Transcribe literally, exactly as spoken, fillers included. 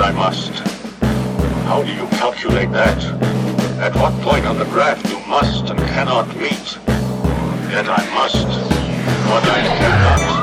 I must. How do you calculate that? At what point on the graph you must and cannot meet? Yet I must, what I cannot.